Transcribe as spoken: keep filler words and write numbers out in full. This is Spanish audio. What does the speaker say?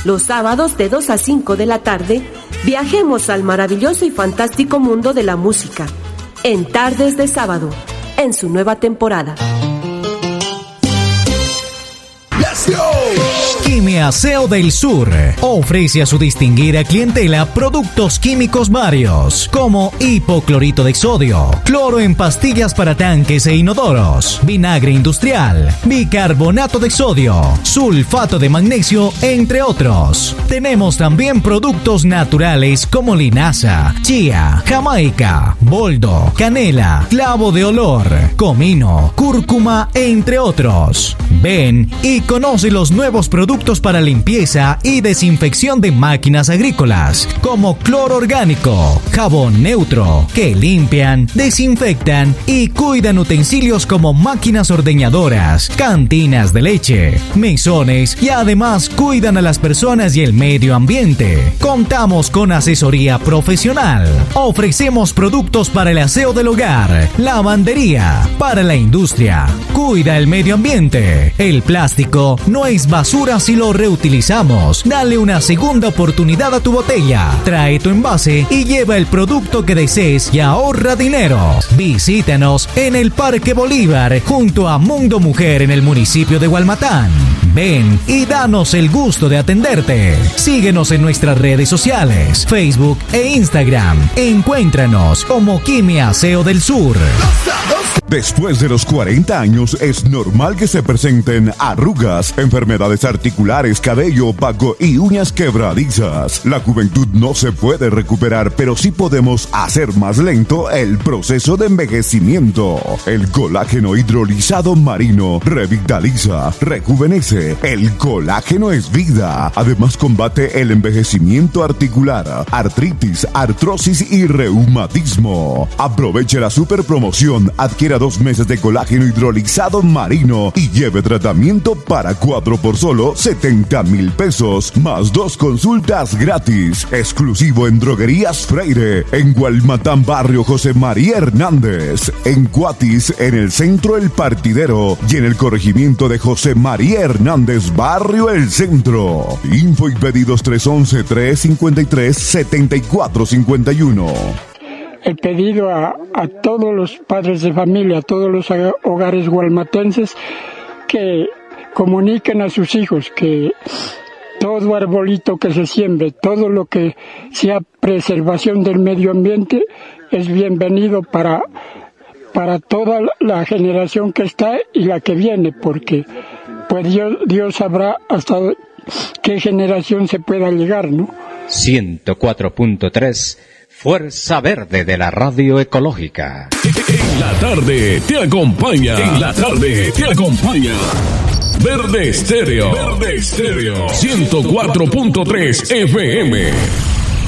Los sábados de dos a cinco de la tarde, viajemos al maravilloso y fantástico mundo de la música, en Tardes de Sábado, en su nueva temporada. ¡Let's go! Quimiaseo del Sur ofrece a su distinguida clientela productos químicos varios como hipoclorito de sodio, cloro en pastillas para tanques e inodoros, vinagre industrial, bicarbonato de sodio, sulfato de magnesio, entre otros. Tenemos también productos naturales como linaza, chía, jamaica, boldo, canela, clavo de olor, comino, cúrcuma, entre otros. Ven y conoce los nuevos productos para limpieza y desinfección de máquinas agrícolas, como cloro orgánico, jabón neutro, que limpian, desinfectan y cuidan utensilios como máquinas ordeñadoras, cantinas de leche, mesones y además cuidan a las personas y el medio ambiente. Contamos con asesoría profesional. Ofrecemos productos para el aseo del hogar, lavandería, para la industria. Cuida el medio ambiente. El plástico no es basura si lo reutilizamos. Dale una segunda oportunidad a tu botella. Trae tu envase y lleva el producto que desees y ahorra dinero. Visítanos en el Parque Bolívar junto a Mundo Mujer en el municipio de Gualmatán. Ven y danos el gusto de atenderte. Síguenos en nuestras redes sociales, Facebook e Instagram. Encuéntranos como Quimiaseo del Sur. Después de los cuarenta años es normal que se presenten arrugas, enfermedades articulares, cabello opaco y uñas quebradizas. La juventud no se puede recuperar, pero sí podemos hacer más lento el proceso de envejecimiento. El colágeno hidrolizado marino revitaliza, rejuvenece. El colágeno es vida. Además combate el envejecimiento articular, artritis, artrosis y reumatismo. Aproveche la super promoción. Adquiera dos meses de colágeno hidrolizado marino y lleve tratamiento para cuatro por solo setenta mil pesos, más dos consultas gratis. Exclusivo en Droguerías Freire, en Gualmatán, barrio José María Hernández, en Cuatis, en el centro El Partidero y en el corregimiento de José María Hernández, barrio El Centro. Info y pedidos tres once, tres cincuenta y tres, setenta y cuatro cincuenta y uno. El pedido a, a todos los padres de familia, a todos los hogares gualmatenses, que comuniquen a sus hijos que todo arbolito que se siembre, todo lo que sea preservación del medio ambiente es bienvenido para, para toda la generación que está y la que viene, porque pues Dios, Dios sabrá hasta qué generación se pueda llegar, ¿no? ciento cuatro punto tres Fuerza Verde de la Radio Ecológica. En la tarde te acompaña. En la tarde te acompaña. Verde Estéreo. Verde Estéreo. ciento cuatro punto tres F M.